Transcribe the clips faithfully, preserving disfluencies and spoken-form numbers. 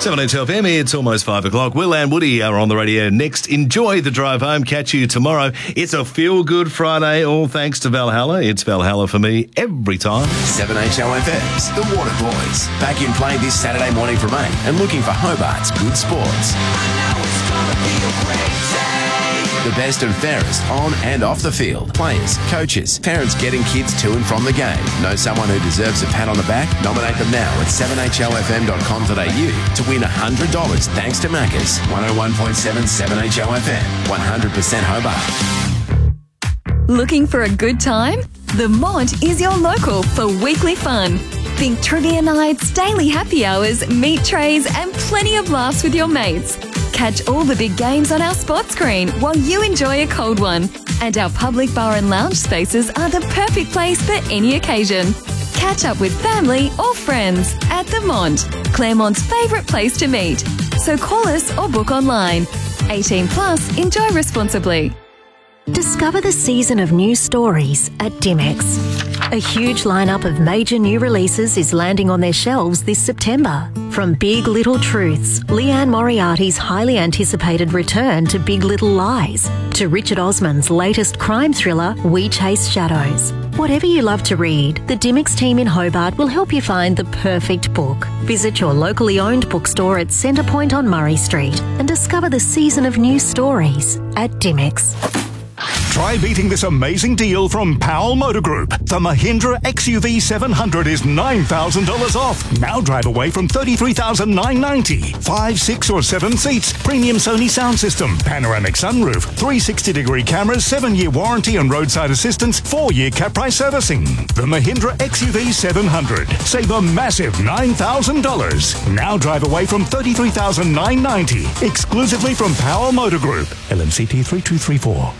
seven H L F M, it's almost five o'clock. Will and Woody are on the radio next. Enjoy the drive home. Catch you tomorrow. It's a feel-good Friday, all thanks to Valhalla. It's Valhalla for me every time. seven H L F M's The Water Boys. Back in play this Saturday morning from eight and looking for Hobart's good sports. The best and fairest on and off the field. Players, coaches, parents getting kids to and from the game. Know someone who deserves a pat on the back? Nominate them now at seven h l f m dot com dot a u to win one hundred dollars thanks to Macca's. one oh one point seven seven H L F M. one hundred percent Hobart. Looking for a good time? The Mont is your local for weekly fun. Think trivia nights, daily happy hours, meat trays and plenty of laughs with your mates. Catch all the big games on our sports screen while you enjoy a cold one. And our public bar and lounge spaces are the perfect place for any occasion. Catch up with family or friends at the Mont, Claremont's favourite place to meet. So call us or book online. eighteen plus, enjoy responsibly. Discover the season of new stories at Dymocks. A huge lineup of major new releases is landing on their shelves this September. From Big Little Truths, Leanne Moriarty's highly anticipated return to Big Little Lies, to Richard Osman's latest crime thriller, We Chase Shadows. Whatever you love to read, the Dymocks team in Hobart will help you find the perfect book. Visit your locally owned bookstore at Centrepoint on Murray Street and discover the season of new stories at Dymocks. Try beating this amazing deal from Powell Motor Group. The Mahindra X U V seven hundred is nine thousand dollars off. Now drive away from thirty-three thousand nine hundred ninety dollars. Five, six or seven seats, premium Sony sound system, panoramic sunroof, three hundred sixty degree cameras, seven-year warranty and roadside assistance, four-year cap price servicing. The Mahindra X U V seven hundred. Save a massive nine thousand dollars. Now drive away from thirty-three thousand nine hundred ninety dollars. Exclusively from Powell Motor Group. L M C T three two three four.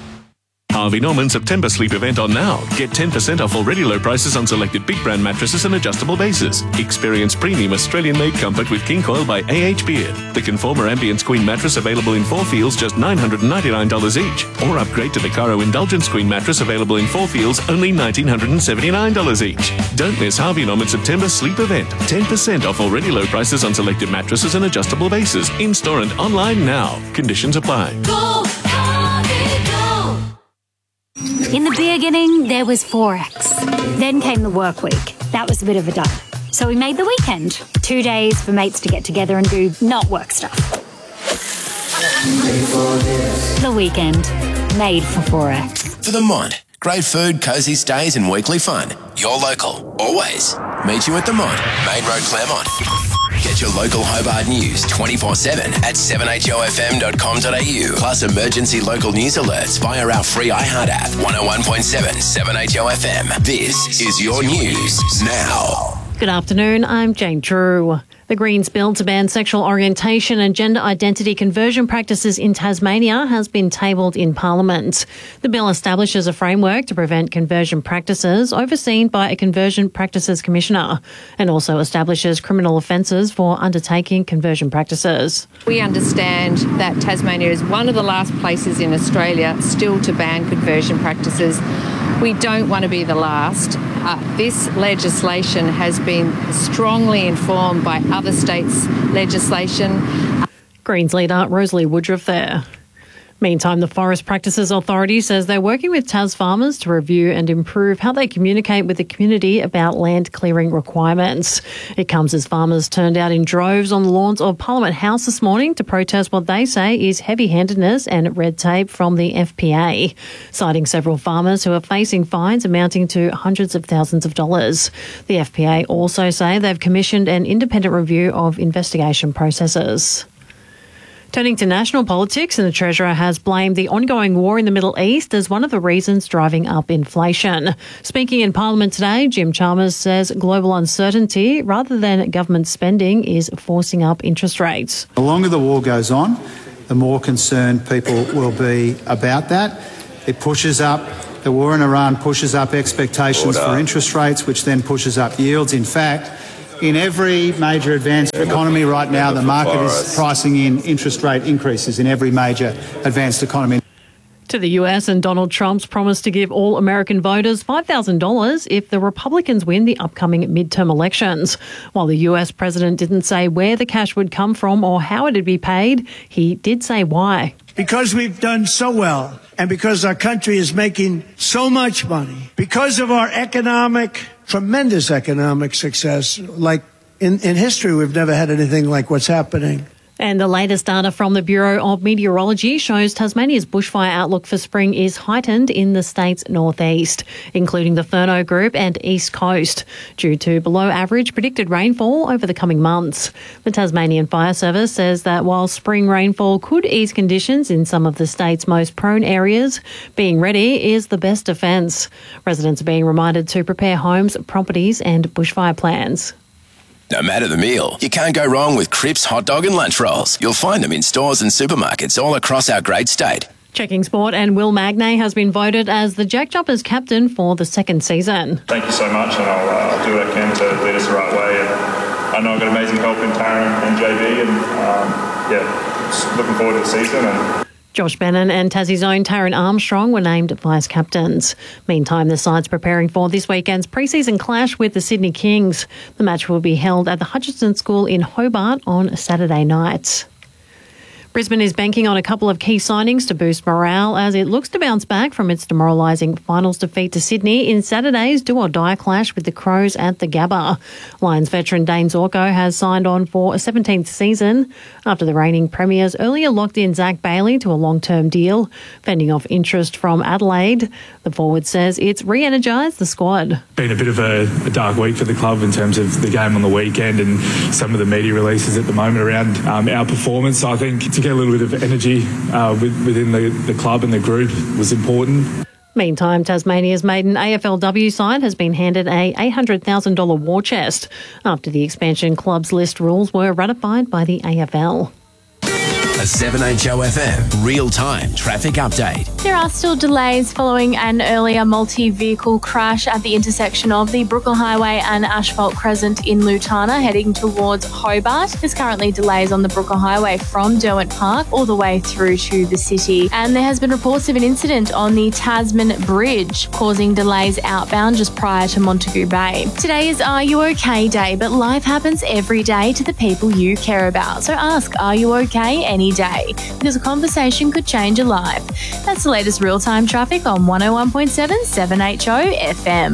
Harvey Norman September sleep event on now. Get ten percent off already low prices on selected big brand mattresses and adjustable bases. Experience premium Australian-made comfort with King Coil by A H Beard. The Conformer Ambience Queen mattress available in four feels just nine hundred ninety-nine dollars each. Or upgrade to the Caro Indulgence Queen mattress available in four feels only one thousand nine hundred seventy-nine dollars each. Don't miss Harvey Norman September sleep event. ten percent off already low prices on selected mattresses and adjustable bases. In-store and online now. Conditions apply. Go, Harvey, go! In the beginning, there was Forex. Then came the work week. That was a bit of a dud. So we made the weekend. Two days for mates to get together and do not work stuff. The weekend. Made for Forex. For the Mont. Great food, cosy stays and weekly fun. Your local. Always. Meet you at the Mont. Main Road, Claremont. Get your local Hobart news twenty-four seven at seven h o f m dot com dot a u. Plus emergency local news alerts via our free iHeart app. one oh one point seven, seven H O F M. This is your news now. Good afternoon, I'm Jane Drew. The Greens bill to ban sexual orientation and gender identity conversion practices in Tasmania has been tabled in Parliament. The bill establishes a framework to prevent conversion practices overseen by a Conversion Practices Commissioner and also establishes criminal offences for undertaking conversion practices. We understand that Tasmania is one of the last places in Australia still to ban conversion practices. We don't want to be the last. Uh, this legislation has been strongly informed by other states' legislation. Greens leader Rosalie Woodruff there. Meantime, the Forest Practices Authority says they're working with Tas farmers to review and improve how they communicate with the community about land clearing requirements. It comes as farmers turned out in droves on the lawns of Parliament House this morning to protest what they say is heavy-handedness and red tape from the F P A, citing several farmers who are facing fines amounting to hundreds of thousands of dollars. The F P A also say they've commissioned an independent review of investigation processes. Turning to national politics, and the Treasurer has blamed the ongoing war in the Middle East as one of the reasons driving up inflation. Speaking in Parliament today, Jim Chalmers says global uncertainty rather than government spending is forcing up interest rates. The longer the war goes on, the more concerned people will be about that. It pushes up, the war in Iran pushes up expectations Order. for interest rates, which then pushes up yields. In fact, in every major advanced economy right now, the market is pricing in interest rate increases in every major advanced economy. To the U S, and Donald Trump's promised to give all American voters five thousand dollars if the Republicans win the upcoming midterm elections. While the U S president didn't say where the cash would come from or how it'd be paid, he did say why. Because we've done so well, and because our country is making so much money, because of our economic, tremendous economic success, like in, in history, we've never had anything like what's happening. And the latest data from the Bureau of Meteorology shows Tasmania's bushfire outlook for spring is heightened in the state's northeast, including the Furneaux Group and East Coast, due to below average predicted rainfall over the coming months. The Tasmanian Fire Service says that while spring rainfall could ease conditions in some of the state's most prone areas, being ready is the best defence. Residents are being reminded to prepare homes, properties and bushfire plans. No matter the meal, you can't go wrong with Cripps hot dog and lunch rolls. You'll find them in stores and supermarkets all across our great state. Checking sport, and Will Magnay has been voted as the Jack Jumpers captain for the second season. Thank you so much, and I'll, uh, I'll do what I can to lead us the right way. And I know I've got amazing help in Taryn and J B, and um, yeah, just looking forward to the season. And Josh Bennon and Tassie's own Taryn Armstrong were named vice captains. Meantime, the side's preparing for this weekend's pre-season clash with the Sydney Kings. The match will be held at the Hutchinson School in Hobart on Saturday night. Brisbane is banking on a couple of key signings to boost morale as it looks to bounce back from its demoralising finals defeat to Sydney in Saturday's do-or-die clash with the Crows at the Gabba. Lions veteran Dane Zorko has signed on for a seventeenth season after the reigning premiers earlier locked in Zach Bailey to a long-term deal, fending off interest from Adelaide. The forward says it's re-energised the squad. Been a bit of a, a dark week for the club in terms of the game on the weekend and some of the media releases at the moment around um, our performance. So I think to get a little bit of energy uh, within the, the club and the group was important. Meantime, Tasmania's maiden A F L W side has been handed a eight hundred thousand dollars war chest after the expansion club's list rules were ratified by the A F L. A seven H O F M real-time traffic update. There are still delays following an earlier multi-vehicle crash at the intersection of the Brooklyn Highway and Asphalt Crescent in Lutana heading towards Hobart. There's currently delays on the Brooklyn Highway from Derwent Park all the way through to the city. And there has been reports of an incident on the Tasman Bridge causing delays outbound just prior to Montagu Bay. Today is Are You OK Day, but life happens every day to the people you care about. So ask, are you okay any day? Because a conversation could change a life. That's the latest real-time traffic on one oh one point seven seven H O F M.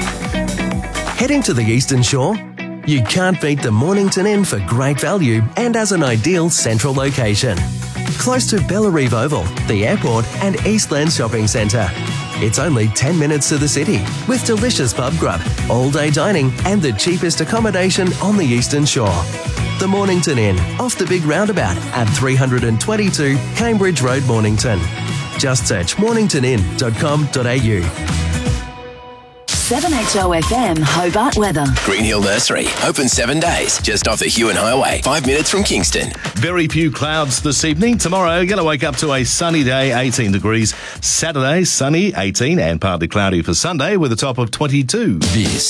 Heading to the Eastern Shore? You can't beat the Mornington Inn for great value and as an ideal central location. Close to Bellareve Oval, the airport and Eastland Shopping Centre. It's only ten minutes to the city with delicious pub grub, all-day dining and the cheapest accommodation on the Eastern Shore. The Mornington Inn, off the big roundabout at three twenty-two Cambridge Road, Mornington. Just search mornington inn dot com dot a u. seven H O F M Hobart weather. Green Hill Nursery, open seven days, just off the Huon Highway, five minutes from Kingston. Very few clouds this evening. Tomorrow, going to wake up to a sunny day, eighteen degrees. Saturday, sunny, eighteen, and partly cloudy for Sunday with a top of twenty-two. This